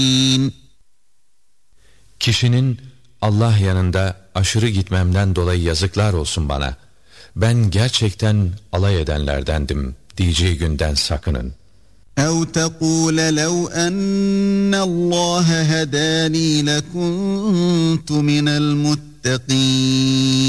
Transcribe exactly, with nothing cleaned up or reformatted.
Kişinin Allah yanında aşırı gitmemden dolayı yazıklar olsun bana, ben gerçekten alay edenlerdendim diyeceği günden sakının. اَوْ تَقُولَ لَوْ أَنَّ اللّٰهَ هَدَانِي لَكُنْتُ مِنَ الْمُتَّقِينَ